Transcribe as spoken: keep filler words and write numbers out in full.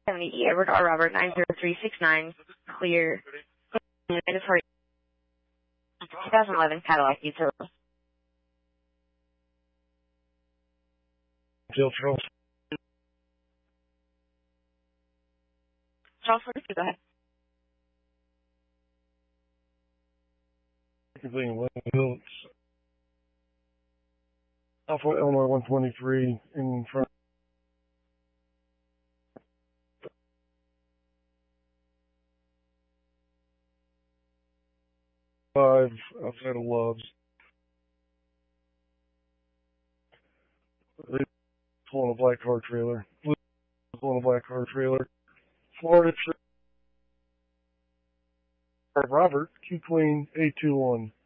seventy Edward R. Robert nine zero three six nine, clear. Mandatory twenty eleven Cadillac utility. Jill Charles. Charles, go ahead. Everything was built. Alpha Illinois one twenty-three in front. Five outside of Love's. They pulling a black car trailer. Pulling a black car trailer. Florida. Robert Q Queen eight two one.